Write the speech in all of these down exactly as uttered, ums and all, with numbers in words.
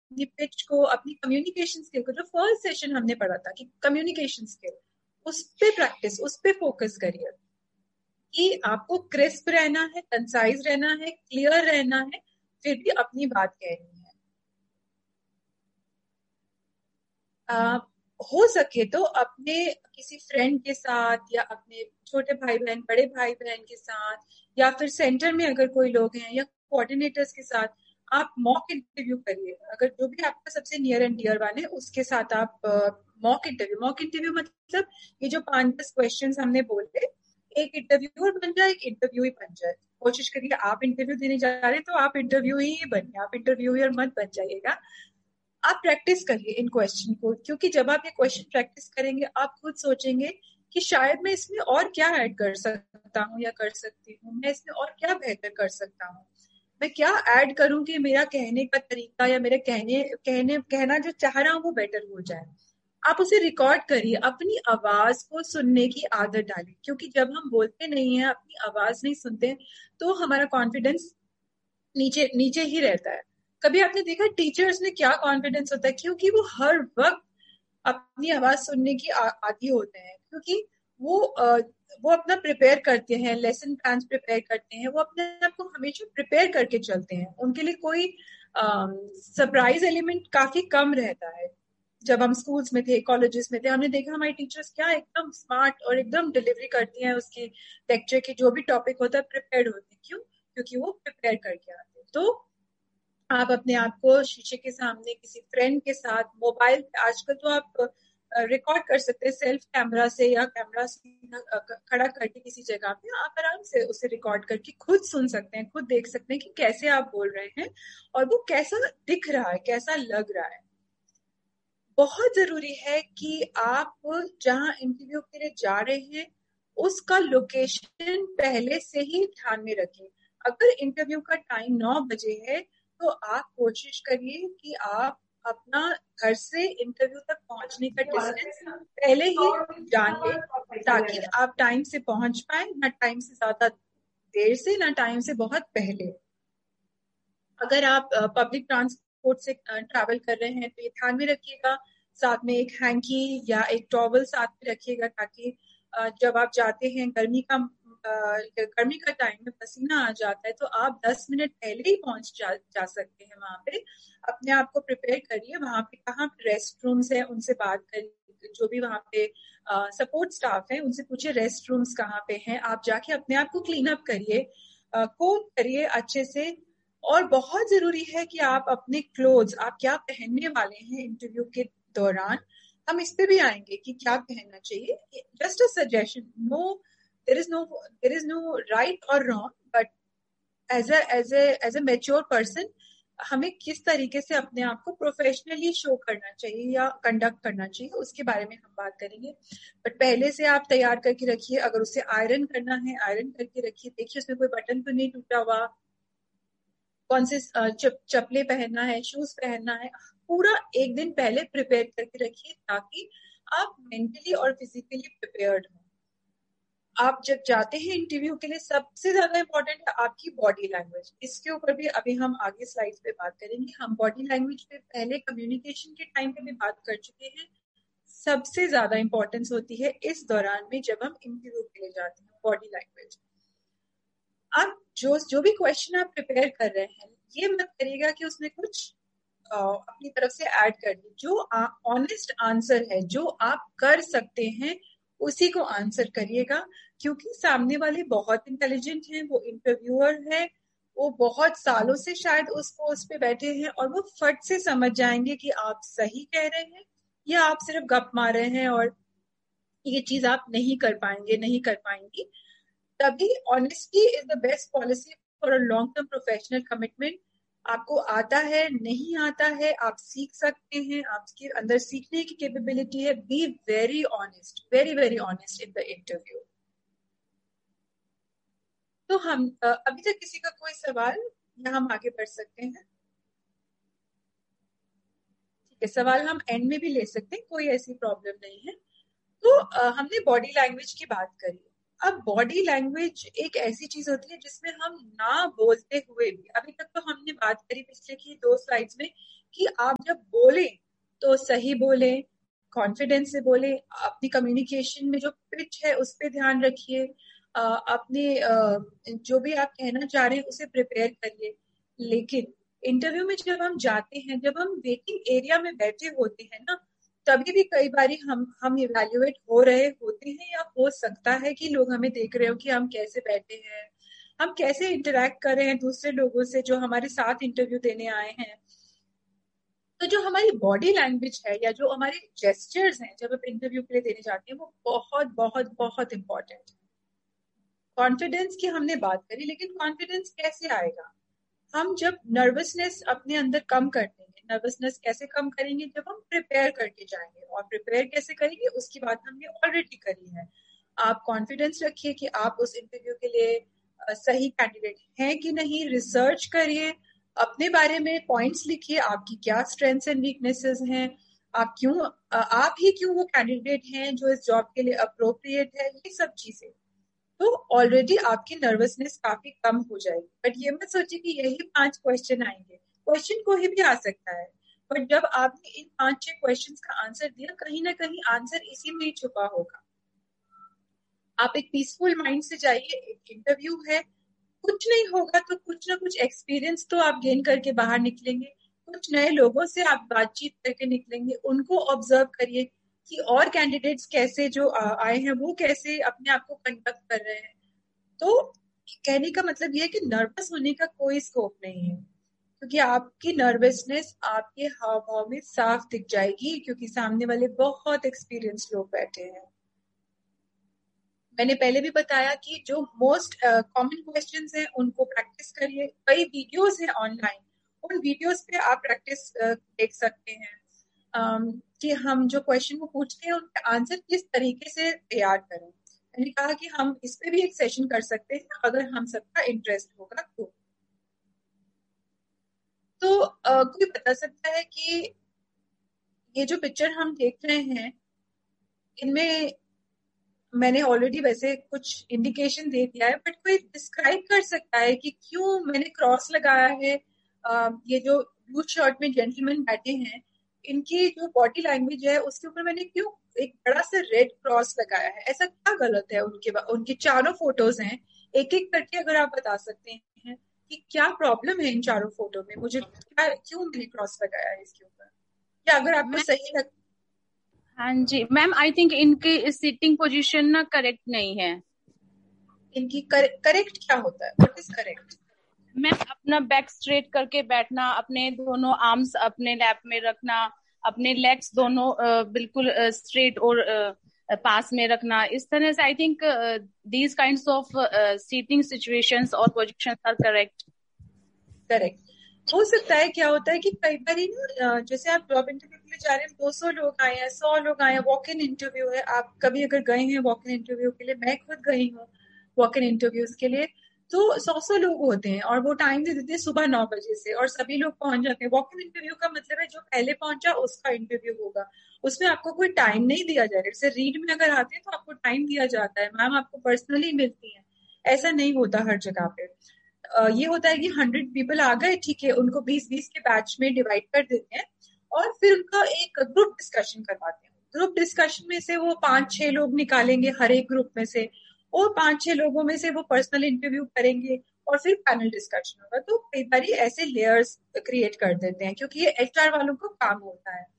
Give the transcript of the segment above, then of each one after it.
अपनी पिच को, अपनी कम्युनिकेशन स्किल को, जो फर्स्ट सेशन हमने पढ़ा था कि कम्युनिकेशन स्किल, उस पे प्रैक्टिस, उस पे फोकस करिए कि आपको क्रिस्प रहना है, कंसाइज रहना है, क्लियर रहना है, फिर भी अपनी बात कहनी है। आ, हो सके तो अपने किसी फ्रेंड के साथ या अपने छोटे भाई बहन, बड़े भाई बहन के साथ, या फिर सेंटर में अगर कोई लोग हैं या कोऑर्डिनेटर्स के साथ आप मॉक इंटरव्यू करिए। अगर जो भी आपका सबसे नियर एंड डियर वन है उसके साथ आप मॉक इंटरव्यू, मॉक इंटरव्यू मतलब ये जो पांच दस क्वेश्चन हमने बोले, एक इंटरव्यूअर बन जाए, एक इंटरव्यू ही बन जाए। कोशिश करिए आप इंटरव्यू देने जा रहे हैं तो आप इंटरव्यू ही बनिए, आप इंटरव्यूअर मत बन जाइएगा। आप प्रैक्टिस करिए इन क्वेश्चन को, क्योंकि जब आप ये क्वेश्चन प्रैक्टिस करेंगे आप खुद सोचेंगे कि शायद मैं इसमें और क्या ऐड कर सकता हूँ या कर सकती हूँ, मैं इसमें और क्या बेहतर कर सकता हूँ, मैं क्या ऐड करूं कि मेरा कहने का तरीका या मेरे कहने कहने कहना जो चाह रहा हूँ वो बेटर हो जाए। आप उसे रिकॉर्ड करिए, अपनी आवाज को सुनने की आदत डालिए, क्योंकि जब हम बोलते नहीं है, अपनी आवाज नहीं सुनते, तो हमारा कॉन्फिडेंस नीचे नीचे ही रहता है। कभी आपने देखा टीचर्स में क्या कॉन्फिडेंस होता है, क्योंकि वो हर वक्त अपनी आवाज सुनने की आदी होते हैं, क्योंकि वो आ, वो अपना प्रिपेयर करते हैं, लेसन प्लान प्रिपेयर करते हैं, वो अपने आप को हमेशा प्रिपेयर करके चलते हैं, उनके लिए कोई सरप्राइज एलिमेंट काफी कम रहता है। जब हम स्कूल्स में थे, कॉलेजेस में थे, हमने देखा हमारी टीचर्स क्या एकदम स्मार्ट और एकदम डिलीवरी करती हैं उसकी लेक्चर की, जो भी टॉपिक होता है प्रिपेयर्ड होती है। क्यों? क्योंकि वो प्रिपेयर करके आते हैं। तो आप अपने आप को शीशे के सामने किसी फ्रेंड के साथ, मोबाइल आजकल तो आप रिकॉर्ड कर सकते हैं सेल्फ कैमरा से, या कैमरा खड़ा करके किसी जगह पे आप आराम से उसे रिकॉर्ड करके खुद सुन सकते हैं, खुद देख सकते हैं कि कैसे आप बोल रहे हैं और वो कैसा दिख रहा है, कैसा लग रहा है। बहुत जरूरी है कि आप जहां इंटरव्यू के लिए जा रहे हैं उसका लोकेशन पहले से ही ध्यान में रखें। अगर इंटरव्यू का टाइम नौ बजे है तो आप कोशिश करिए कि आप अपना घर से इंटरव्यू तक पहुंचने का डिस्टेंस पहले ही जान लें, ताकि आप टाइम से पहुंच पाए, ना टाइम से ज्यादा देर से, ना टाइम से बहुत पहले। अगर आप पब्लिक ट्रांसपोर्ट से ट्रैवल कर रहे हैं तो ये ध्यान में रखिएगा, साथ में एक हैंकी या एक टॉवल साथ में रखिएगा, ताकि जब आप जाते हैं, गर्मी का गर्मी का टाइम में पसीना आ जाता है तो आप दस मिनट पहले ही पहुंच जा, जा सकते हैं वहां पे। अपने आप को प्रिपेयर करिए, वहां पे कहाँ रेस्ट रूम्स है उनसे बात करिए, जो भी वहां पे सपोर्ट स्टाफ है उनसे पूछिए रेस्ट रूम्स कहाँ पे हैं, आप जाके अपने आप को क्लीन अप करिए, कोम करिए अच्छे से। और बहुत जरूरी है कि आप अपने क्लोथ्स, आप क्या पहनने वाले हैं इंटरव्यू के दौरान, हम इस पे भी आएंगे कि क्या पहनना चाहिए। Just a suggestion, no there is no there is no right और wrong, but as a as a as a mature person हमें किस तरीके से अपने आप को प्रोफेशनली शो करना चाहिए या कंडक्ट करना चाहिए, उसके बारे में हम बात करेंगे। बट पहले से आप तैयार करके रखिए, अगर उसे आयरन करना है आयरन करके रखिए, देखिए उसमें कोई बटन तो नहीं टूटा हुआ, कौन से चप, चपले पहनना है, शूज पहनना है, पूरा एक दिन पहले प्रिपेयर करके रखिए, ताकि आप मेंटली और फिजिकली प्रिपेयर्ड हो। आप जब जाते हैं इंटरव्यू के लिए, सबसे ज्यादा इंपॉर्टेंट है आपकी बॉडी लैंग्वेज। इसके ऊपर भी अभी हम आगे स्लाइड्स पे बात करेंगे। हम बॉडी लैंग्वेज पे पहले कम्युनिकेशन के टाइम पे भी बात कर चुके हैं। सबसे ज्यादा इंपॉर्टेंस होती है इस दौरान में जब हम इंटरव्यू के लिए जाते हैं, बॉडी लैंग्वेज। आप जो जो भी क्वेश्चन आप प्रिपेयर कर रहे हैं, ये मत करिएगा कि उसमें कुछ आ, अपनी तरफ से ऐड कर दी। जो ऑनेस्ट आंसर है, जो आप कर सकते हैं, उसी को आंसर करिएगा, क्योंकि सामने वाले बहुत इंटेलिजेंट हैं, वो इंटरव्यूअर है, वो बहुत सालों से शायद उस पोस्ट पे बैठे हैं, और वो फट से समझ जाएंगे कि आप सही कह रहे हैं या आप सिर्फ गप मार रहे हैं और ये चीज आप नहीं कर पाएंगे, नहीं कर पाएंगी। तभी honesty is the best policy for a long term professional commitment. आपको आता है, नहीं आता है, आप सीख सकते हैं, आपके अंदर सीखने की कैपेबिलिटी है। Be very honest, very very honest in the interview. तो हम अभी तक किसी का कोई सवाल, या हम आगे बढ़ सकते हैं? ठीक है, सवाल हम एंड में भी ले सकते हैं, कोई ऐसी प्रॉब्लम नहीं है। तो हमने बॉडी लैंग्वेज की बात करी, अब बॉडी लैंग्वेज एक ऐसी चीज होती है जिसमें हम ना बोलते हुए भी, अभी तक तो हमने बात करी पिछले की दो स्लाइड्स में कि आप जब बोले तो सही बोले, कॉन्फिडेंस से बोले, अपनी कम्युनिकेशन में जो पिच है उस पर ध्यान रखिए, अपने जो भी आप कहना चाह रहे हैं उसे प्रिपेयर करिए। लेकिन इंटरव्यू में जब हम जाते हैं, जब हम वेटिंग एरिया में बैठे होते हैं ना, तभी भी कई बार हम हम इवेल्युएट हो रहे होते हैं, या हो सकता है कि लोग हमें देख रहे हो कि हम कैसे बैठे हैं, हम कैसे इंटरेक्ट कर रहे हैं दूसरे लोगों से जो हमारे साथ इंटरव्यू देने आए हैं। तो जो हमारी बॉडी लैंग्वेज है या जो हमारे जेस्चर्स हैं जब आप इंटरव्यू के लिए देने जाते हैं, वो बहुत बहुत बहुत इंपॉर्टेंट है। कॉन्फिडेंस की हमने बात करी, लेकिन कॉन्फिडेंस कैसे आएगा? हम जब नर्वसनेस अपने अंदर कम कर देंगे। नर्वसनेस कैसे कम करेंगे? जब हम प्रिपेयर करके जाएंगे। और प्रिपेयर कैसे करेंगे उसकी बात हमने ऑलरेडी करी है। आप कॉन्फिडेंस रखिए कि आप उस इंटरव्यू के लिए सही कैंडिडेट हैं कि नहीं, रिसर्च करिए, अपने बारे में पॉइंट्स लिखिए, आपकी क्या स्ट्रेंथ्स एंड वीकनेसेस हैं, आप क्यों आप ही क्यों वो कैंडिडेट हैं जो इस जॉब के लिए अप्रोप्रिएट है, ये सब चीजें। तो ऑलरेडी आपकी नर्वसनेस काफी कम हो जाएगी। बट ये मत सोचिए कि यही पांच क्वेश्चन आएंगे, क्वेश्चन कोई भी आ सकता है। बट जब आपने इन पांच छह क्वेश्चंस का आंसर दिया, कहीं ना कहीं आंसर इसी में ही छुपा होगा। आप एक पीसफुल माइंड से जाइए, एक इंटरव्यू है, कुछ नहीं होगा तो कुछ ना कुछ एक्सपीरियंस तो आप गेन करके बाहर निकलेंगे, कुछ नए लोगों से आप बातचीत करके निकलेंगे, उनको ऑब्जर्व करिए कि और कैंडिडेट्स कैसे जो आए हैं वो कैसे अपने आप को कंडक्ट कर रहे हैं। तो कहने का मतलब ये है कि नर्वस होने का कोई स्कोप नहीं है, क्योंकि आपकी नर्वसनेस आपके हाव भाव में साफ दिख जाएगी, क्योंकि सामने वाले बहुत एक्सपीरियंस लोग बैठे हैं। मैंने पहले भी बताया कि जो मोस्ट कॉमन क्वेश्चंस हैं उनको प्रैक्टिस करिए। कई वीडियोस हैं ऑनलाइन, उन वीडियोस पे आप प्रैक्टिस uh, देख सकते हैं um, कि हम जो क्वेश्चन को पूछते हैं उनके आंसर किस तरीके से तैयार करें। मैंने कहा कि हम इस पे भी एक सेशन कर सकते हैं अगर हम सबका इंटरेस्ट होगा तो। तो uh, कोई बता सकता है कि ये जो पिक्चर हम देख रहे हैं इनमें मैंने ऑलरेडी वैसे कुछ इंडिकेशन दे दिया है, बट कोई डिस्क्राइब कर सकता है कि क्यों मैंने क्रॉस लगाया है? आ, ये जो ब्लू शर्ट में जेंटलमैन बैठे हैं, इनकी जो बॉडी लैंग्वेज है उसके ऊपर मैंने क्यों एक बड़ा सा रेड क्रॉस लगाया है? ऐसा क्या गलत है? उनके उनके चारों फोटोज हैं, एक एक करके अगर आप बता सकते हैं कि क्या प्रॉब्लम है इन चारों फोटो में, मुझे क्या क्यों मैंने क्रॉस लगाया है इसके ऊपर, या अगर आपको सही लग। हाँ जी मैम, आई थिंक इनकी सिटिंग पोजीशन ना करेक्ट नहीं है। इनकी करेक्ट क्या होता है? What is correct? मैम अपना बैक स्ट्रेट करके बैठना, अपने दोनों आर्म्स अपने लैप में रखना, अपने लेग्स दोनों बिल्कुल स्ट्रेट और पास में रखना, इस तरह से I think these kinds of seating situations और पोजीशंस आर करेक्ट। करेक्ट। हो सकता है क्या होता है कि कई बार ना, जैसे आप जॉब इंटरव्यू के लिए जा रहे हैं, दो सौ लोग आए हैं, सौ लोग आए हैं, वॉक इन इंटरव्यू है। आप कभी अगर गए हैं वॉक इन इंटरव्यू के लिए, मैं खुद गई हूँ वॉक इन इंटरव्यूज के लिए, तो सौ सौ लोग होते हैं और वो टाइम दे देते हैं सुबह नौ बजे से, और सभी लोग पहुंच जाते हैं। वॉक इन इंटरव्यू का मतलब है जो पहले पहुंचा उसका इंटरव्यू होगा, उसमें आपको कोई टाइम नहीं दिया जाएगा। जैसे रीड में अगर आते हैं तो आपको टाइम दिया जाता है, मैम आपको पर्सनली मिलती है, ऐसा नहीं होता हर जगह पे। ये होता है कि हंड्रेड पीपल आ गए, ठीक है, उनको बीस बीस के बैच में डिवाइड कर देते हैं और फिर उनका एक ग्रुप डिस्कशन करवाते हैं। ग्रुप डिस्कशन में से वो पांच छह लोग निकालेंगे हर एक ग्रुप में से, और पांच छह लोगों में से वो पर्सनल इंटरव्यू करेंगे और फिर पैनल डिस्कशन होगा। तो कई बार ऐसे लेयर्स क्रिएट कर देते हैं क्योंकि ये एचआर वालों का काम होता है।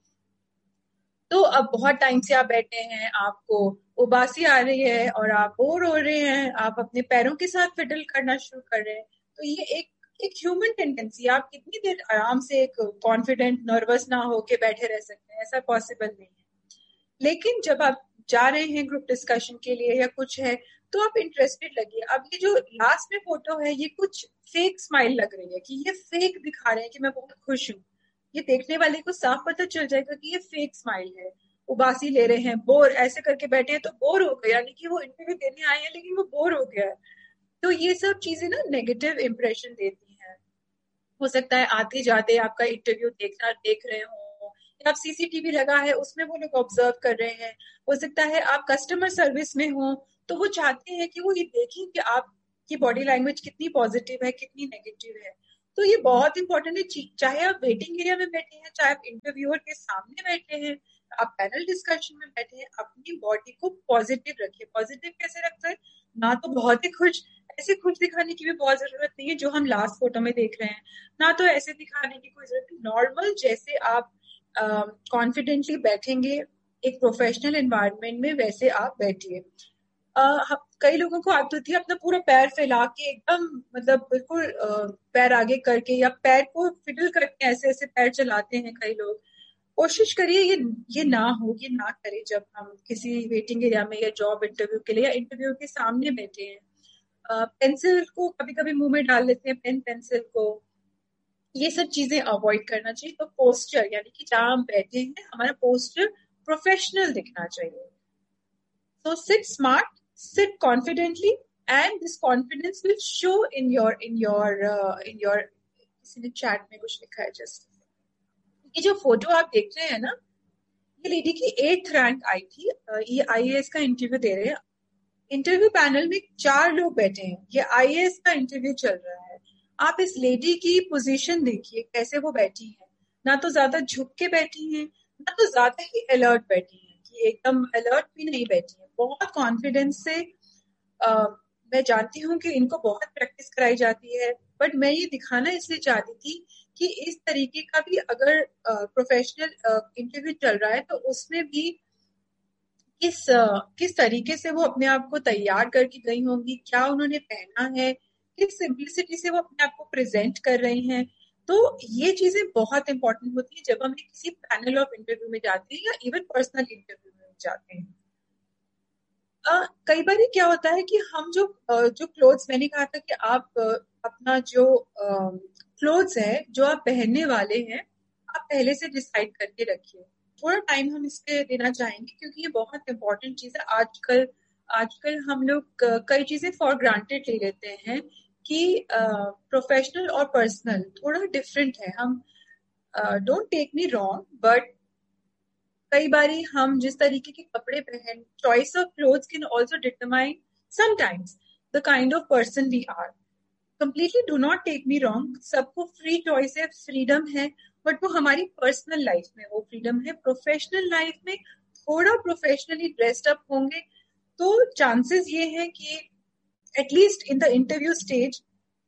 तो अब बहुत टाइम से आप बैठे हैं, आपको उबासी आ रही है और आप बोर हो रहे हैं, आप अपने पैरों के साथ फिडल करना शुरू कर रहे हैं, तो ये एक एक ह्यूमन टेंडेंसी। आप कितनी देर आराम से एक कॉन्फिडेंट नर्वस ना होके बैठे रह सकते हैं? ऐसा पॉसिबल नहीं है। लेकिन जब आप जा रहे हैं ग्रुप डिस्कशन के लिए या कुछ है, तो आप इंटरेस्टेड लगिए। अब ये जो लास्ट में फोटो है, ये कुछ फेक स्माइल लग रही है कि ये फेक दिखा रहे हैं कि मैं बहुत खुश हूँ। ये देखने वाले को साफ पता चल जाएगा कि ये फेक स्माइल है, उबासी ले रहे हैं, बोर ऐसे करके बैठे हैं तो बोर हो गए, यानी कि वो इंटरव्यू देने आए हैं लेकिन वो बोर हो गया है। तो ये सब चीजें ना नेगेटिव इंप्रेशन देती हैं। हो सकता है आते जाते आपका इंटरव्यू देखना देख रहे हो, या आप सीसीटीवी लगा है उसमें वो लोग ऑब्जर्व कर रहे हैं। हो सकता है आप कस्टमर सर्विस में हो तो वो चाहते हैं कि वो ये देखें कि आपकी बॉडी लैंग्वेज कितनी पॉजिटिव है, कितनी नेगेटिव है। तो ये बहुत इंपॉर्टेंट है, चाहे आप वेटिंग एरिया में बैठे हैं, चाहे आप इंटरव्यूअर के सामने बैठे हैं, आप पैनल डिस्कशन में बैठे हैं, अपनी बॉडी को पॉजिटिव रखिए। पॉजिटिव कैसे रखते हैं? ना तो बहुत ही खुश, ऐसे खुश दिखाने की भी बहुत जरूरत नहीं है जो हम लास्ट फोटो में देख रहे हैं, ना तो ऐसे दिखाने की कोई जरूरत नहीं। नॉर्मल जैसे आप कॉन्फिडेंटली uh, बैठेंगे एक प्रोफेशनल एनवायरनमेंट में, वैसे आप बैठिए। uh, कई लोगों को आदत होती है अपना पूरा पैर फैला के एकदम, मतलब बिल्कुल uh, पैर आगे करके या पैर को फिडल करके ऐसे ऐसे पैर चलाते हैं कई लोग। कोशिश करिए ये ये ना हो, ये ना करें जब हम किसी वेटिंग एरिया में या जॉब इंटरव्यू के लिए या इंटरव्यू के सामने बैठे हैं। पेंसिल को कभी कभी मुंह में डाल लेते हैं, पेन पेंसिल को, ये सब चीजें अवॉइड करना चाहिए। तो पोस्चर, यानी कि जहां हम बैठे हैं हमारा पोस्चर प्रोफेशनल दिखना चाहिए। So sit smart, sit confidently, and this confidence will show in your in your uh, in your किसी ने चैट में कुछ लिखा है जस्ट। ये जो फोटो आप देख रहे हैं ना, ये लेडी की एट्थ रैंक आई थी, ये आईएएस का इंटरव्यू दे रहे हैं। इंटरव्यू पैनल में चार लोग बैठे हैं, ये आईएएस का इंटरव्यू चल रहा है। आप इस लेडी की पोजीशन देखिए कैसे वो बैठी है, ना तो ज्यादा झुक के बैठी है, ना तो ज्यादा ही अलर्ट बैठी है, कि एकदम अलर्ट भी नहीं बैठी है, बहुत कॉन्फिडेंस से। आ, मैं जानती हूँ कि इनको बहुत प्रैक्टिस कराई जाती है, बट मैं ये दिखाना इसलिए चाहती थी कि इस तरीके का भी अगर प्रोफेशनल इंटरव्यू चल रहा है तो उसमें भी किस किस तरीके से वो अपने आप को तैयार करके गई होंगी, क्या उन्होंने पहना है, किस सिंपलिसिटी से वो अपने आप को प्रेजेंट कर रही हैं। तो ये चीजें बहुत इंपॉर्टेंट होती है जब हम किसी पैनल ऑफ इंटरव्यू में जाते हैं या इवन पर्सनल इंटरव्यू में जाते हैं। uh, कई बार क्या होता है कि हम जो uh, जो क्लोथ्स, मैंने कहा था कि आप uh, अपना जो क्लोथ्स uh, है जो आप पहनने वाले हैं आप पहले से डिसाइड करके रखिए। थोड़ा टाइम हम इस पे देना चाहेंगे क्योंकि ये बहुत इंपॉर्टेंट चीज है। आजकल आजकल हम लोग कई चीजें फॉर ग्रांटेड ले लेते हैं कि प्रोफेशनल uh, और पर्सनल थोड़ा डिफरेंट है। हम don't take me wrong, but कई बारी हम जिस तरीके के कपड़े पहन, choice of clothes can also determine sometimes the kind of person we are. Completely do not take me wrong, सबको फ्री चॉइस है, फ्रीडम है, बट वो हमारी पर्सनल लाइफ में वो फ्रीडम है। प्रोफेशनल लाइफ में थोड़ा प्रोफेशनली ड्रेस्ड अप होंगे तो चांसेस ये हैं कि at least in the interview stage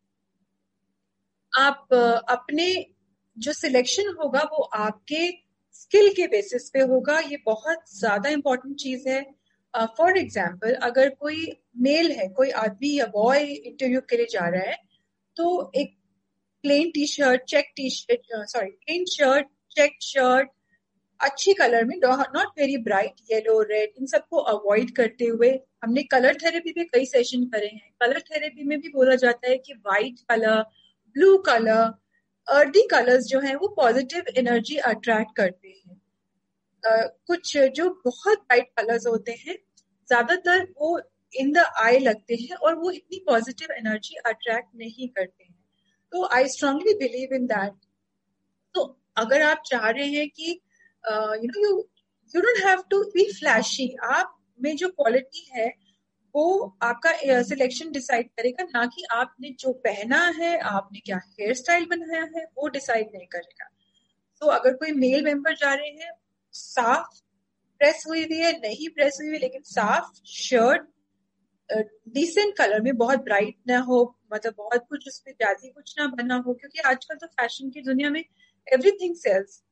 आप अपने जो सिलेक्शन होगा वो आपके स्किल के बेसिस पे होगा। ये बहुत ज्यादा इंपॉर्टेंट चीज है। फॉर uh, एग्जाम्पल अगर कोई मेल है, कोई आदमी या बॉय इंटरव्यू के लिए जा रहा है, तो एक plane T shirt, check T shirt, sorry plain shirt, check shirt, अच्छी कलर में, not very bright yellow, red, इन सबको अवॉइड करते हुए। हमने कलर थेरेपी पे कई सेशन करे हैं। कलर थेरेपी में भी बोला जाता है कि white colour, blue colour, earthy colours जो हैं वो पॉजिटिव एनर्जी अट्रैक्ट करते हैं। uh, कुछ जो बहुत ब्राइट कलर्स होते हैं ज्यादातर वो इन द आई लगते हैं और वो इतनी पॉजिटिव एनर्जी अट्रैक्ट नहीं करते हैं। तो I strongly believe in that. तो अगर आप चाह रहे हैं कि you know you you don't have to be flashy, आप में जो क्वालिटी है वो आपका सिलेक्शन uh, डिसाइड करेगा, ना कि आपने जो पहना है, आपने क्या हेयर स्टाइल बनाया है वो डिसाइड नहीं करेगा। तो अगर कोई मेल मेंबर जा रहे हैं, साफ प्रेस हुई हुई है, नहीं प्रेस हुई हुई, लेकिन साफ शर्ट, डिसेंट कलर में, बहुत ब्राइट ना हो, मतलब बहुत कुछ उसमें जाती कुछ ना बना हो, क्योंकि आजकल तो फैशन की दुनिया में everything sales.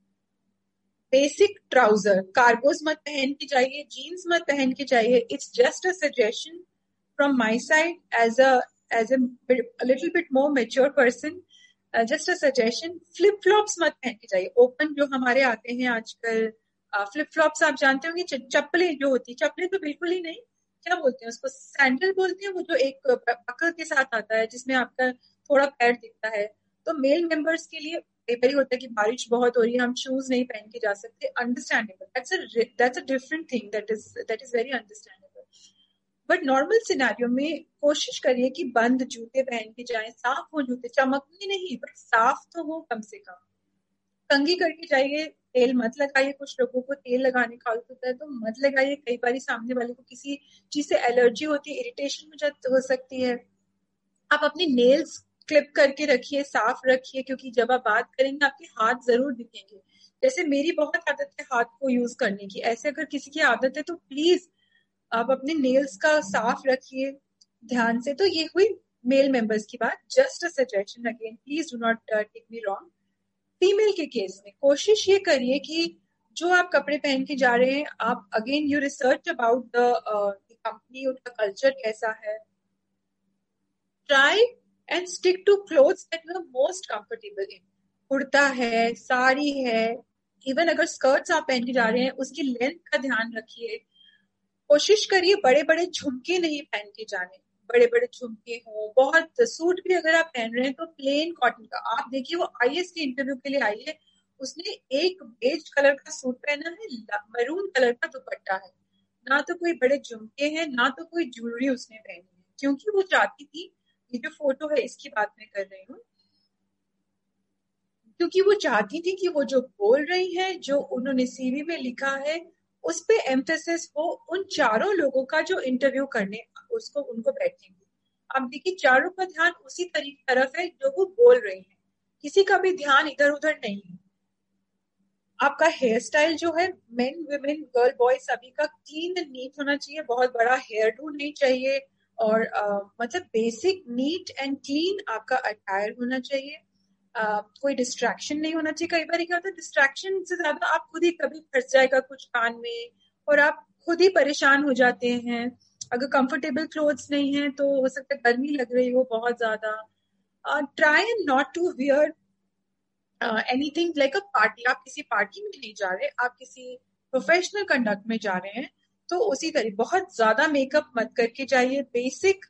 Basic trouser, cargoes मत पहन के जाइए, जीन्स मत पहन के जाइए। It's just a suggestion from my side as a as a little bit more mature person, just a suggestion. Flip flops मत पहन के जाइए, ओपन जो हमारे आते हैं आजकल फ्लिप uh, फ्लॉप्स आप जानते होंगे, चप्पलें जो होती है, चप्पलें तो बिल्कुल ही नहीं, क्या बोलते हैं उसको, सैंडल बोलते हैं, वो जो एक पकड़ के साथ आता है जिसमें आपका थोड़ा पैर दिखता है। तो मेल मेंबर्स के लिए कई बार होता है कि बारिश बहुत हो रही है, हम शूज नहीं पहन के जा सकते, understandable, that's a that's a different thing, that is that is very understandable. But normal scenario में कोशिश करिए कि बंद जूते पहन के जाएं, साफ हो जूते, चमकने नहीं पर साफ तो हो, कम से कम कंघी करके जाइए, तेल मत लगाइए। कुछ लोगों को तेल लगाने का आदत होता है तो मत लगाइए। कई बार सामने वाले को किसी चीज से एलर्जी होती है, इरिटेशन हो सकती है। आप अपनी नेल्स क्लिप करके रखिए, साफ रखिए, क्योंकि जब आप बात करेंगे आपके हाथ जरूर दिखेंगे। जैसे मेरी बहुत आदत है हाथ को यूज करने की, ऐसे अगर किसी की आदत है तो प्लीज आप अपने नेल्स का साफ रखिए ध्यान से। तो ये हुई मेल मेंबर्स की बात। Just a suggestion again, please do not take me wrong. Female के केस में कोशिश ये करिए कि जो आप कपड़े पहन के जा रहे हैं, आप again you research about the company, उनका कल्चर कैसा है। Try and stick to clothes that you are most comfortable in. Kurta है, साड़ी है, इवन अगर स्कर्ट्स आप पहन के जा रहे हैं उसकी लेंथ का ध्यान रखिए। कोशिश करिए बड़े बड़े झुमके नहीं पहन के जाने, बड़े बड़े झुमके हों। बहुत सूट भी अगर आप पहन रहे हैं तो प्लेन कॉटन का। आप देखिए वो आईएएस के इंटरव्यू के लिए आई है, उसने एक बेज कलर का सूट पहना है, मरून कलर का दुपट्टा है, ना तो कोई बड़े झुमके हैं ना तो कोई ज्वेलरी उसने पहनी है, क्योंकि वो चाहती थी, ये जो फोटो है इसकी बात मैं कर रही हूँ, क्योंकि वो चाहती थी कि वो जो बोल रही है, जो उन्होंने सीवी में लिखा है, उस पे एम्फेसिस हो उन चारों लोगों का जो इंटरव्यू करने उसको उनको बैठेंगे। अब देखिए चारों का ध्यान उसी तरीके तरफ है जो वो बोल रही है, किसी का भी ध्यान इधर उधर नहीं है। आपका हेयर स्टाइल जो है, मेन वुमेन गर्ल बॉय सभी का क्लीन एंड नीट होना चाहिए। बहुत बड़ा हेयर डू नहीं चाहिए, और uh, मतलब बेसिक नीट एंड क्लीन आपका अटायर होना चाहिए। Uh, कोई डिस्ट्रैक्शन नहीं होना चाहिए। कई बार क्या होता है, डिस्ट्रैक्शन से ज्यादा आप खुद ही कभी फंस जाएगा कुछ कान में और आप खुद ही परेशान हो जाते हैं। अगर कंफर्टेबल क्लोथ्स नहीं है तो हो सकता है गर्मी लग रही हो बहुत ज्यादा। Try and not to wear anything like a party. आप किसी पार्टी में नहीं जा रहे, आप किसी प्रोफेशनल कंडक्ट में जा रहे हैं तो उसी तरीके बहुत ज्यादा मेकअप मत करके जाइए। बेसिक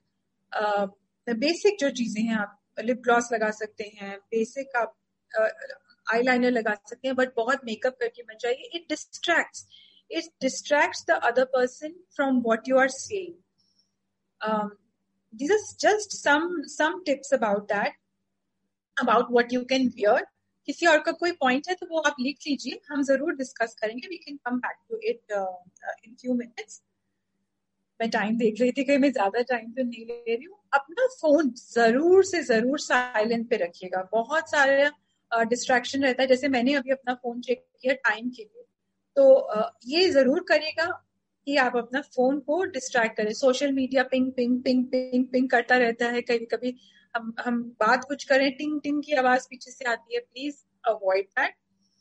बेसिक जो चीजें हैं, आप लिप ग्लॉस लगा सकते हैं, बेसिक आप आईलाइनर लगा सकते हैं, बट बहुत मेकअप करके मत जाइए। It distracts it distracts the other person from what you are saying. these are just some some tips about that, about what you can wear. किसी और का कोई पॉइंट है तो वो आप लिख लीजिए, हम जरूर डिस्कस करेंगे। We can come back to it in few minutes. मैं टाइम देख रही थी, कहीं मैं ज्यादा टाइम तो नहीं ले रही हूँ। अपना फोन जरूर से जरूर साइलेंट पे रखिएगा। बहुत सारे डिस्ट्रैक्शन uh, रहता है। जैसे मैंने अभी अपना फोन चेक किया टाइम के लिए, तो uh, ये जरूर करिएगा कि आप अपना फोन को डिस्ट्रैक्ट करें। Social media ping ping ping ping ping करता रहता है। कभी कभी हम हम बात कुछ करें, टिंग टिंग की आवाज पीछे से आती है। Please avoid that.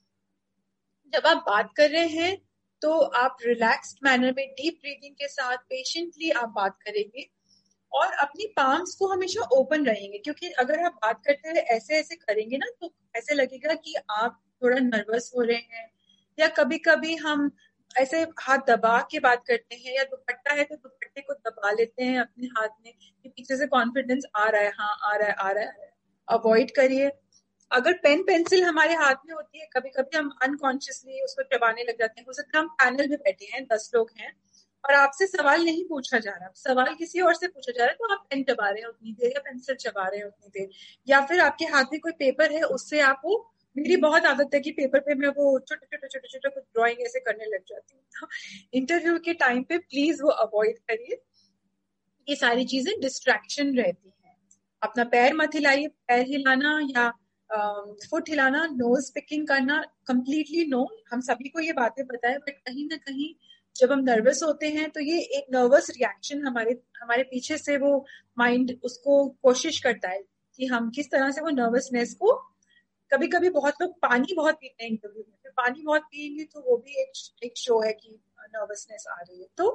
जब आप बात कर रहे हैं तो आप रिलैक्स्ड मैनर में डीप ब्रीदिंग के साथ पेशेंटली आप बात करेंगे और अपनी पाम्स को हमेशा ओपन रहेंगे, क्योंकि अगर आप बात करते हुए ऐसे ऐसे करेंगे ना तो ऐसे लगेगा कि आप थोड़ा नर्वस हो रहे हैं। या कभी कभी हम ऐसे हाथ दबा के बात करते हैं, या दुपट्टा है तो दुपट्टे को दबा लेते हैं अपने हाथ में कि पीछे से कॉन्फिडेंस आ रहा है, हाँ आ रहा है आ रहा है। अवॉइड करिए। अगर पेन पेंसिल हमारे हाथ में होती है, कभी कभी हम अनकॉन्शियसली उसको चबाने लग जाते हैं। हो सकता है हम पैनल में बैठे हैं, दस लोग हैं और आपसे सवाल नहीं पूछा जा रहा, सवाल किसी और से पूछा जा रहा है, तो आप पेन चबा रहे हैं उतनी देर या पेंसिल चबा रहे हैं उतनी देर, या फिर आपके हाथ में कोई पेपर है उससे आप वो, मेरी बहुत आदत है कि पेपर पे मैं वो छोटे छोटे छोटे छोटे कुछ ड्राइंग ऐसे करने लग जाती हूँ। तो इंटरव्यू के टाइम पे प्लीज वो अवॉइड करिए। ये सारी चीजें डिस्ट्रैक्शन रहती हैं। अपना पैर मत हिलाइए। पैर हिलाना या फुट uh, हिलाना, नोज पिकिंग करना, कंप्लीटली नो। हम सभी को ये बातें पता है, बट कहीं ना कहीं जब हम नर्वस होते हैं तो ये एक नर्वस रिएक्शन हमारे हमारे पीछे से वो माइंड उसको कोशिश करता है कि हम किस तरह से वो नर्वसनेस को, कभी कभी बहुत लोग पानी बहुत पीते हैं इंटरव्यू में, फिर पानी बहुत पिएंगे तो वो भी एक एक शो है कि नर्वसनेस आ रही है। तो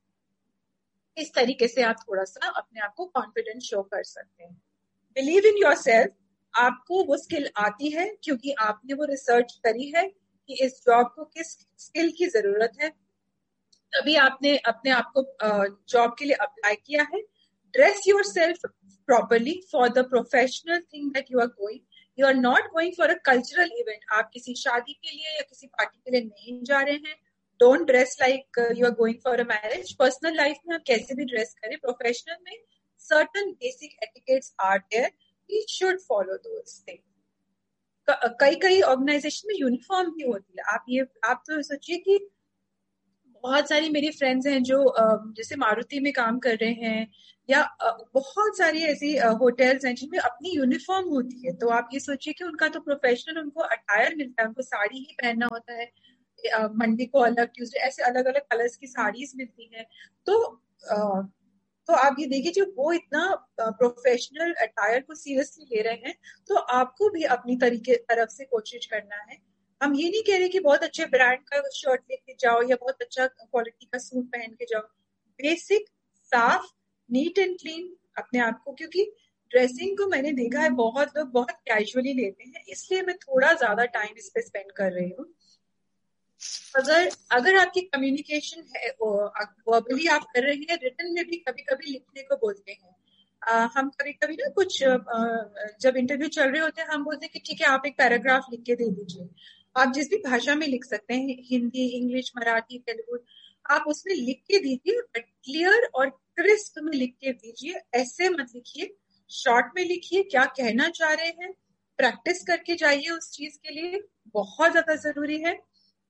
इस तरीके से आप थोड़ा सा अपने आप को कॉन्फिडेंस शो कर सकते हैं। Believe in your self. आपको वो स्किल आती है क्योंकि आपने वो रिसर्च करी है कि इस जॉब को किस स्किल की जरूरत है, तभी आपने अपने आप को जॉब के लिए अप्लाई किया है। Dress your self properly for the professional thing that you are going. You are not going for a cultural event. आप किसी शादी के लिए या किसी पार्टी के लिए नहीं जा रहे हैं। Don't dress like you are going for a marriage. Personal life में आप कैसे भी ड्रेस करें, प्रोफेशनल में certain basic etiquettes are there, we should follow those things. कई कई ऑर्गेनाइजेशन में यूनिफॉर्म भी होती है। आप ये आप तो सोचिए कि बहुत सारी मेरी फ्रेंड्स हैं जो जैसे मारुति में काम कर रहे हैं, या बहुत सारी ऐसी होटल्स हैं जिनमें अपनी यूनिफॉर्म होती है। तो आप ये सोचिए कि उनका तो प्रोफेशनल उनको अटायर मिलता है, उनको साड़ी ही पहनना होता है, मंडे को अलग, ट्यूसडे ऐसे अलग अलग कलर्स की साड़ीज मिलती हैं। तो तो आप ये देखिए, जो वो इतना प्रोफेशनल अटायर को सीरियसली ले रहे हैं, तो आपको भी अपनी तरीके तरफ से कोशिश करना है। हम ये नहीं कह रहे कि बहुत अच्छे ब्रांड का शर्ट लेके जाओ या बहुत अच्छा क्वालिटी का सूट पहन के जाओ। बेसिक, साफ, नीट एंड क्लीन अपने आप को, क्योंकि ड्रेसिंग को मैंने देखा है बहुत लोग बहुत कैजुअली लेते हैं, इसलिए मैं थोड़ा ज्यादा टाइम इस पे स्पेंड कर रही हूँ। अगर अगर आपकी कम्युनिकेशन है, वर्बली आप कर रहे हैं, रिटन में भी कभी कभी लिखने को बोलते हैं। आ, हम कभी कभी ना कुछ आ, जब इंटरव्यू चल रहे होते हैं, हम बोलते हैं कि ठीक है आप एक पैराग्राफ लिख के दे दीजिए। आप जिस भी भाषा में लिख सकते हैं, हिंदी, इंग्लिश, मराठी, तेलुगु, आप उसमें लिख के दीजिए, बट क्लियर और क्रिस्प में लिख के दीजिए। ऐसे मत लिखिए, शॉर्ट में लिखिए क्या कहना चाह रहे हैं, प्रैक्टिस करके जाइए उस चीज के लिए, बहुत ज्यादा जरूरी है।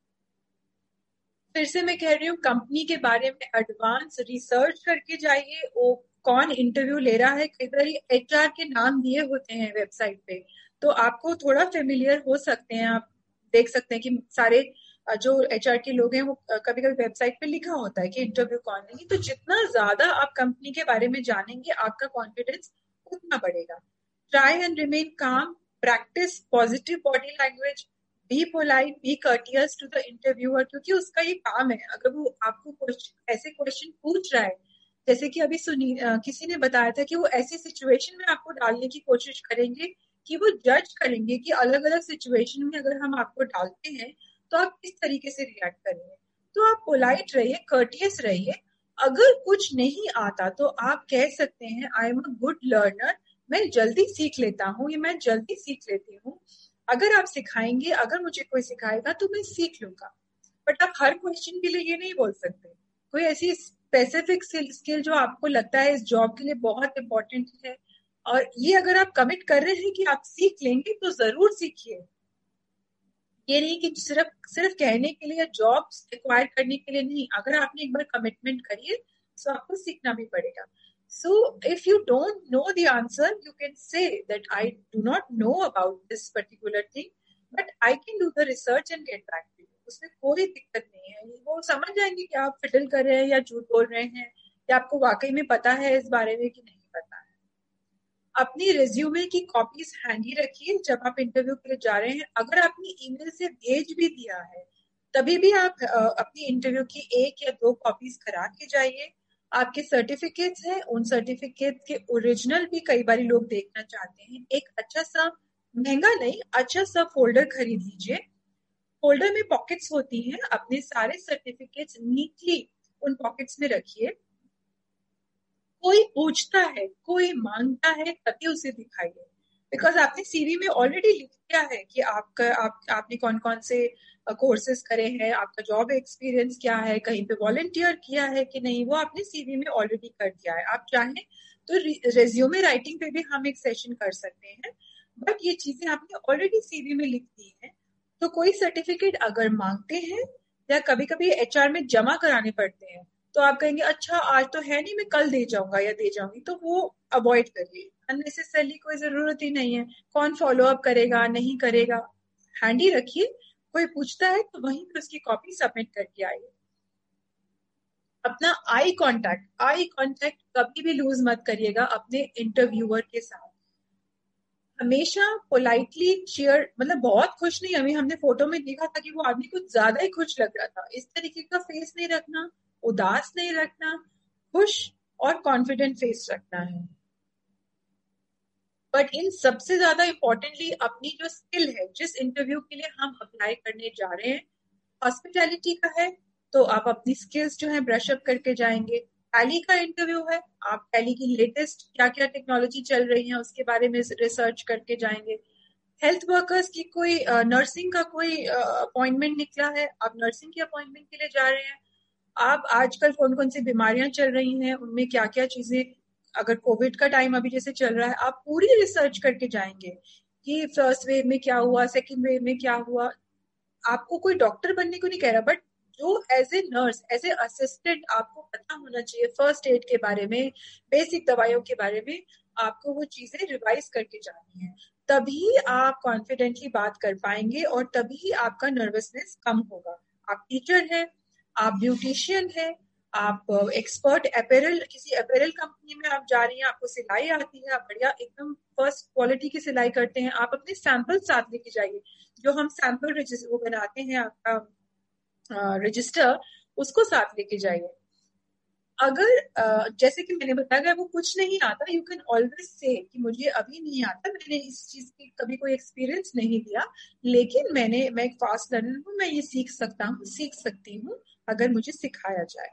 फिर से मैं कह रही हूँ, कंपनी के बारे में एडवांस रिसर्च करके जाइए, वो कौन इंटरव्यू ले रहा है। कई बार एचआर के नाम दिए होते हैं वेबसाइट पे, तो आपको थोड़ा फेमिलियर हो सकते हैं। आप देख सकते हैं कि सारे जो एचआर के लोग हैं वो कभी कभी वेबसाइट पे लिखा होता है कि इंटरव्यू कौन लेंगे। तो जितना ज्यादा आप कंपनी के बारे में जानेंगे, आपका कॉन्फिडेंस उतना बढ़ेगा। ट्राई एंड रिमेन काम, practice positive body language, be polite, B courteous to the interviewer, क्योंकि उसका ये काम है। अगर वो आपको ऐसे क्वेश्चन पूछ रहा है, जैसे कि अभी सुनी किसी ने बताया था कि वो ऐसी सिचुएशन में आपको डालने की कोशिश करेंगे कि वो जज करेंगे कि अलग अलग सिचुएशन में अगर हम आपको डालते हैं तो आप किस तरीके से रिएक्ट करेंगे। तो आप पोलाइट रहिए, कर्टियस रहिए। अगर कुछ नहीं आता तो आप कह सकते हैं I am a good learner, मैं जल्दी सीख लेता हूँ, या मैं जल्दी सीख लेती हूँ। अगर आप सिखाएंगे, अगर मुझे कोई सिखाएगा तो मैं सीख लूंगा। बट आप हर क्वेश्चन के लिए ये नहीं बोल सकते। कोई ऐसी स्पेसिफिक स्किल जो आपको लगता है इस जॉब के लिए बहुत इंपॉर्टेंट है, और ये अगर आप कमिट कर रहे हैं कि आप सीख लेंगे, तो जरूर सीखिए। ये नहीं कि सिर्फ सिर्फ कहने के लिए, जॉब एक्वायर करने के लिए नहीं। अगर आपने एक बार कमिटमेंट करिए तो आपको सीखना भी पड़ेगा। So if you don't know the answer, you can say that I do not know about this particular thing, but I can do the research and get back to you. उसमें कोई दिक्कत नहीं है। वो समझ जाएंगे कि आप फिडल कर रहे हैं या झूठ बोल रहे हैं, या आपको वाकई में पता है इस बारे में कि नहीं पता है। अपनी रिज्यूमे की कॉपीज हैंडी रखिए जब आप इंटरव्यू के लिए जा रहे हैं। अगर आपने ईमेल से भेज भी दिया है, तभी भी आप अपनी इंटरव्यू की एक या दो कॉपीज करा के जाइए। आपके सर्टिफिकेट्स हैं, उन सर्टिफिकेट के ओरिजिनल भी कई बार लोग देखना चाहते हैं। एक अच्छा सा, महंगा नहीं, अच्छा सा फोल्डर खरीद लीजिए। फोल्डर में पॉकेट्स होती हैं, अपने सारे सर्टिफिकेट्स नीटली उन पॉकेट्स में रखिए। कोई पूछता है, कोई मांगता है, तभी उसे दिखाइए। बिकॉज आपने सीवी में ऑलरेडी लिख दिया है कि आपका आप, आपने कौन कौन से कोर्सेज करे हैं, आपका जॉब एक्सपीरियंस क्या है, कहीं पे वॉलंटियर किया है कि नहीं, वो आपने सीवी में ऑलरेडी कर दिया है। आप चाहें तो रेज्यूमे राइटिंग पे भी हम एक सेशन कर सकते हैं, बट ये चीजें आपने ऑलरेडी सीवी में लिख दी है। तो कोई सर्टिफिकेट अगर मांगते हैं या कभी कभी एचआर में जमा कराने पड़ते हैं, तो आप कहेंगे अच्छा आज तो है नहीं, मैं कल दे जाऊंगा या दे जाऊंगी, तो वो अवॉइड करिए। अननेसेसरली कोई जरूरत ही नहीं है। कौन फॉलो अप करेगा, नहीं करेगा। हैंडी रखिए, कोई पूछता है तो वहीं पर उसकी कॉपी सबमिट करके आइए। अपना आई कांटेक्ट आई कांटेक्ट कभी भी लूज मत करिएगा अपने इंटरव्यूअर के साथ। हमेशा पोलाइटली चीयर, मतलब बहुत खुश नहीं, अभी हमने फोटो में देखा था कि वो आदमी कुछ ज्यादा ही खुश लग रहा था। इस तरीके का फेस नहीं रखना, उदास नहीं रखना, खुश और कॉन्फिडेंट फेस रखना है। बट इन सबसे ज्यादा इंपॉर्टेंटली अपनी जो स्किल है, जिस इंटरव्यू के लिए हम अप्लाई करने जा रहे हैं, हॉस्पिटैलिटी का है, तो आप अपनी स्किल्स जो है ब्रश अप करके जाएंगे। टैली का इंटरव्यू है, आप टैली की लेटेस्ट क्या क्या टेक्नोलॉजी चल रही है उसके बारे में रिसर्च करके जाएंगे। हेल्थ वर्कर्स की कोई नर्सिंग का कोई अपॉइंटमेंट निकला है, आप नर्सिंग की अपॉइंटमेंट के लिए जा रहे हैं। आप आजकल कौन कौन सी बीमारियां चल रही हैं, उनमें क्या क्या चीजें, अगर कोविड का टाइम अभी जैसे चल रहा है, आप पूरी रिसर्च करके जाएंगे। कि फर्स्ट वेव में क्या हुआ, सेकेंड वेव में क्या हुआ। आपको कोई डॉक्टर बनने को नहीं कह रहा, बट जो as a nurse, as a assistant आपको पता होना चाहिए फर्स्ट एड के बारे में, बेसिक दवाइयों के बारे में, आपको वो चीजें रिवाइज करके जानी है। तभी आप कॉन्फिडेंटली बात कर पाएंगे और तभी आपका नर्वसनेस कम होगा। आप टीचर हैं, आप ब्यूटिशियन हैं, आप एक्सपर्ट अपैरल, किसी अपैरल कंपनी में आप जा रही हैं, आपको सिलाई आती है, आप बढ़िया एकदम फर्स्ट क्वालिटी की सिलाई करते हैं, आप अपने सैंपल साथ लेके जाइए। जो हम सैंपल वो बनाते हैं आपका रजिस्टर, उसको साथ लेके जाइए। अगर जैसे कि मैंने बताया, अगर वो कुछ नहीं आता, यू कैन ऑलवेज से कि मुझे अभी नहीं आता, मैंने इस चीज की कभी कोई एक्सपीरियंस नहीं लिया, लेकिन मैंने मैं एक फास्ट लर्नर हूँ, मैं ये सीख सकता हूँ, सीख सकती हूँ अगर मुझे सिखाया जाए।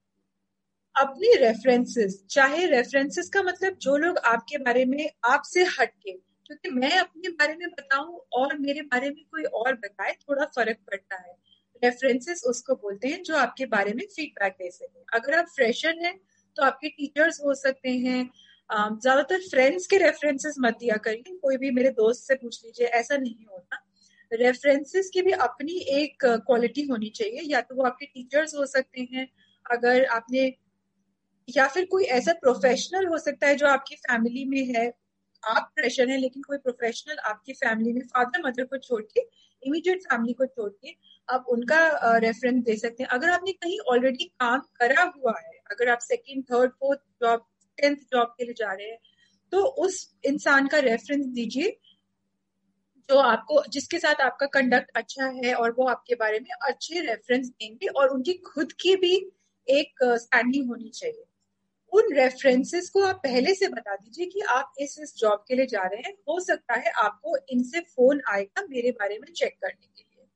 अपनी रेफरेंसेस, चाहे रेफरेंसेस का मतलब जो लोग आपके बारे में आपसे हटके, क्योंकि मैं अपने बारे में बताऊं और मेरे बारे में कोई और बताए, थोड़ा फर्क पड़ता है। रेफरेंसेस उसको बोलते हैं जो आपके बारे में फीडबैक दे सके। अगर आप फ्रेशर हैं तो आपके टीचर्स हो सकते हैं। ज्यादातर फ्रेंड्स के रेफरेंसेस मत दिया करिए, कोई भी मेरे दोस्त से पूछ लीजिए, ऐसा नहीं होता। रेफरेंसेस की भी अपनी एक क्वालिटी होनी चाहिए, या तो वो आपके टीचर्स हो सकते हैं, अगर आपने, या फिर कोई ऐसा प्रोफेशनल हो सकता है जो आपकी फैमिली में है। आप फ्रेशर हैं लेकिन कोई प्रोफेशनल आपकी फैमिली में, फादर मदर को छोड़ के, इमीडिएट फैमिली को छोड़ के, आप उनका रेफरेंस दे सकते हैं। अगर आपने कहीं ऑलरेडी काम करा हुआ है, अगर आप second third fourth job, tenth job के लिए जा रहे हैं, तो उस इंसान का रेफरेंस दीजिए जो आपको, जिसके साथ आपका कंडक्ट अच्छा है और वो आपके बारे में अच्छे रेफरेंस देंगे, और उनकी खुद की भी एक स्टैंडिंग होनी चाहिए। उन रेफरेंसेस को आप पहले से बता दीजिए कि आप इस इस जॉब के लिए जा रहे हैं, हो सकता है आपको इनसे फोन आएगा मेरे बारे में चेक करने के लिए।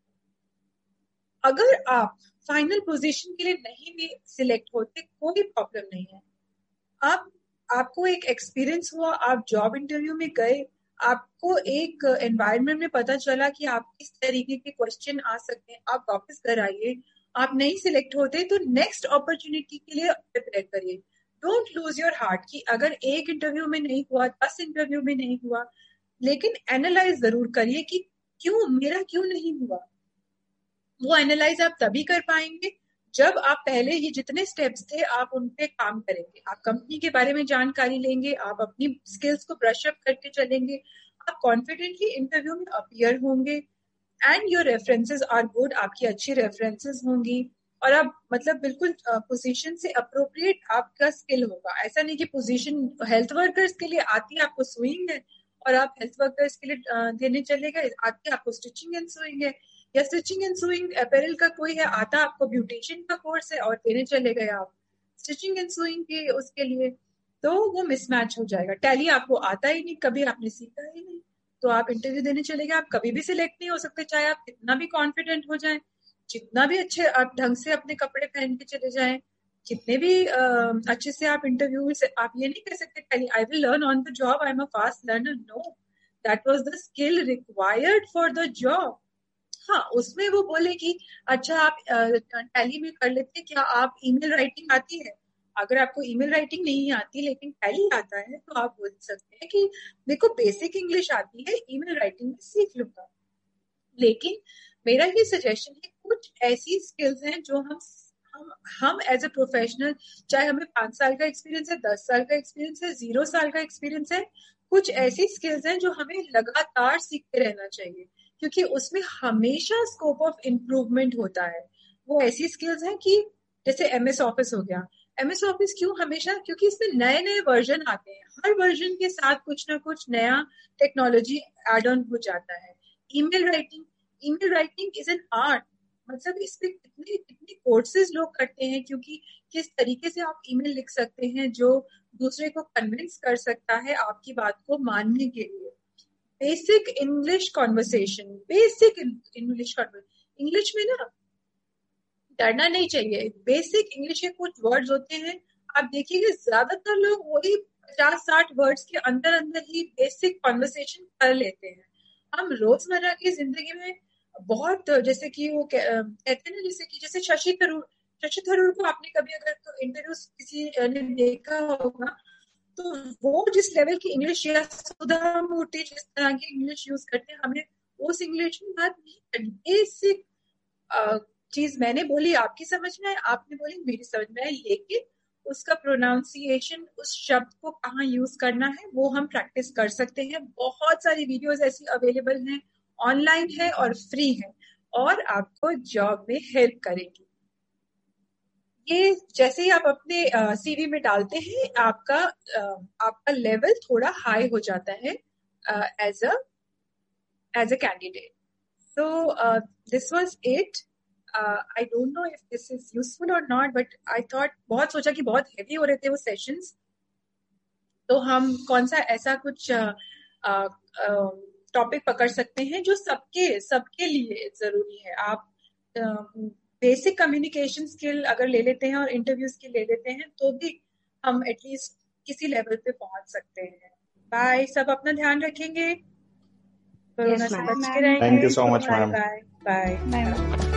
अगर आप फाइनल पोजीशन के लिए नहीं भी सिलेक्ट होते, कोई प्रॉब्लम नहीं है। आप आपको एक एक्सपीरियंस हुआ, आप जॉब इंटरव्यू में गए, आपको एक एनवायरनमेंट में पता चला कि आप किस तरीके के क्वेश्चन आ सकते हैं, आप वापस घर आइए। आप नहीं सिलेक्ट होते तो नेक्स्ट अपॉर्चुनिटी के लिए प्रिपेयर करिए। डोंट लूज योर हार्ट कि अगर एक इंटरव्यू में नहीं हुआ, दस इंटरव्यू में नहीं हुआ, लेकिन एनालाइज जरूर करिए कि क्यों, मेरा क्यों नहीं हुआ। वो एनालाइज आप तभी कर पाएंगे जब आप पहले ये जितने स्टेप्स थे आप उन पे काम करेंगे। आप कंपनी के बारे में जानकारी लेंगे, आप अपनी स्किल्स को ब्रश अप करके चलेंगे, आप कॉन्फिडेंटली इंटरव्यू में अपीयर होंगे, and your references are good, आपकी अच्छी रेफरेंसेस होंगी, और आप मतलब बिल्कुल पोजीशन से अप्रोप्रिएट आपका स्किल होगा। ऐसा नहीं कि पोजीशन हेल्थ वर्कर्स के लिए आती है, आपको सुइंग है और आप हेल्थ वर्कर्स के लिए देने चले गए, आती है आपको स्टिचिंग एंड सुइंग है, या स्टिचिंग एंड सुइंग अपैरल का कोई है, आता आपको ब्यूटिशियन का कोर्स है और देने चले गए आप स्टिचिंग एंड सुइंग के उसके लिए, तो वो मिसमैच हो जाएगा। टैली आपको आता ही नहीं, कभी आपने सीखा ही नहीं, तो आप इंटरव्यू देने चले गए, आप कभी भी सिलेक्ट नहीं हो सकते, चाहे आप कितना भी कॉन्फिडेंट हो जाएं, जितना भी अच्छे आप ढंग से अपने कपड़े पहन के चले जाएं, कितने भी uh, अच्छे से आप इंटरव्यू से, आप ये नहीं कह सकते पहले I will learn on the job, I am a fast learner. No, that was the skill required for the job. हाँ, उसमें वो बोले कि अच्छा आप टैली में कर लेते, क्या आप ईमेल राइटिंग आती है? अगर आपको ईमेल राइटिंग नहीं आती लेकिन टैली आता है तो आप बोल सकते हैं कि देखो बेसिक इंग्लिश आती है, ईमेल राइटिंग में सीख लूंगा। लेकिन मेरा ये सजेशन है, कुछ ऐसी स्किल्स हैं जो हम हम हम एज ए प्रोफेशनल, चाहे हमें पांच साल का एक्सपीरियंस है, दस साल का एक्सपीरियंस है, जीरो साल का एक्सपीरियंस है, कुछ ऐसी स्किल्स हैं जो हमें लगातार सीखते रहना चाहिए, क्योंकि उसमें हमेशा स्कोप ऑफ इम्प्रूवमेंट होता है। वो ऐसी स्किल्स हैं कि जैसे एमएस ऑफिस हो गया, एमएस ऑफिस क्यों हमेशा, क्योंकि इसमें नए नए वर्जन आते हैं, हर वर्जन के साथ कुछ ना कुछ नया टेक्नोलॉजी एड ऑन हो जाता है। Email writing, email writing is an art, मतलब इस पे कितने कितने कोर्सेज लोग करते हैं, क्योंकि किस तरीके से आप ईमेल लिख सकते हैं जो दूसरे को कन्विंस कर सकता है आपकी बात को मानने के लिए। Basic English conversation, basic English conversation, English में ना डरना नहीं चाहिए। बेसिक इंग्लिश के कुछ वर्ड्स होते हैं, आप देखिएगा ज्यादातर लोग वही पचास साठ वर्ड्स के अंदर अंदर ही बेसिक कॉन्वर्सेशन कर लेते हैं। हम रोजमर्रा की जिंदगी में बहुत, जैसे कि वो कहते हैं ना, जैसे कि जैसे शशि थरूर, शशि थरूर को आपने कभी अगर तो इंटरव्यू किसी ने देखा होगा, तो वो जिस लेवल की इंग्लिश या सुधा मूर्ति जिस तरह की इंग्लिश यूज करते हैं, हमें उस इंग्लिश में बात नहीं करनी। बेसिक चीज मैंने बोली आपकी समझ में आए, आपने बोली मेरी समझ में आए, लेकिन उसका प्रोनाउंसिएशन, उस शब्द को कहाँ यूज करना है वो हम प्रैक्टिस कर सकते हैं। बहुत सारी वीडियोस ऐसी अवेलेबल हैं, ऑनलाइन है और फ्री है, और आपको जॉब में हेल्प करेगी। ये जैसे ही आप अपने सीवी uh, में डालते हैं, आपका uh, आपका लेवल थोड़ा हाई हो जाता है as a as a candidate. So this was it. I don't know if this is useful और नॉट, बट आई थॉट, बहुत सोचा कि बहुत हेवी हो रहे थे वो सेशंस, तो हम कौन सा ऐसा कुछ टॉपिक uh, uh, पकड़ सकते हैं जो सबके सबके लिए जरूरी है। आप बेसिक कम्युनिकेशन स्किल अगर ले लेते हैं और इंटरव्यू स्किल ले लेते हैं तो भी हम एटलीस्ट किसी लेवल पे पहुंच सकते हैं। बाय, सब अपना ध्यान रखेंगे, कोरोना से बच के रहेंगे। Thank you so much ma'am. Bye bye bye.